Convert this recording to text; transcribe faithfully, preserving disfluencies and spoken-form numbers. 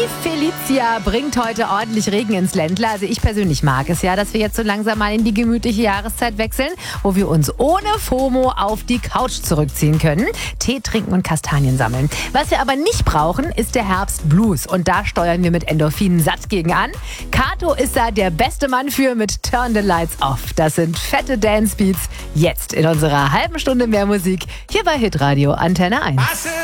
Felicia bringt heute ordentlich Regen ins Ländler. Also ich persönlich mag es ja, dass wir jetzt so langsam mal in die gemütliche Jahreszeit wechseln, wo wir uns ohne FOMO auf die Couch zurückziehen können, Tee trinken und Kastanien sammeln. Was wir aber nicht brauchen, ist der Herbstblues. Und da steuern wir mit Endorphinen satt gegen an. Kato ist da der beste Mann für mit Turn the Lights Off. Das sind fette Dance-Beats. Jetzt in unserer halben Stunde mehr Musik hier bei Hitradio Antenne eins.